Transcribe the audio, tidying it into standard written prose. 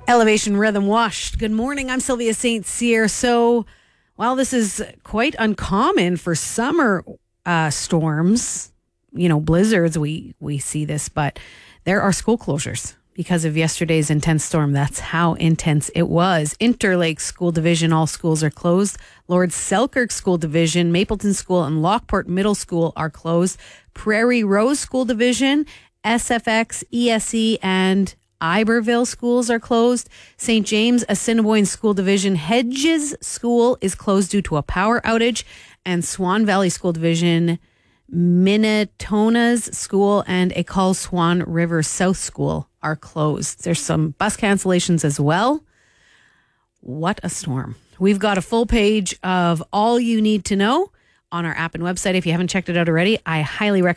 Elevation Rhythm Washed. Good morning. I'm Sylvia St. Cyr. So, while this is quite uncommon for summer storms, blizzards, we see this, but there are school closures because of yesterday's intense storm. That's how intense it was. Interlake School Division, all schools are closed. Lord Selkirk School Division, Mapleton School, and Lockport Middle School are closed. Prairie Rose School Division, SFX, ESE, and Iberville schools are closed. St. James Assiniboine School Division Hedges School is closed due to a power outage. And Swan Valley School Division Minnetonka's School and École Swan River South School are closed. There's some bus cancellations as well. What a storm. We've got a full page of all you need to know on our app and website. If you haven't checked it out already, I highly recommend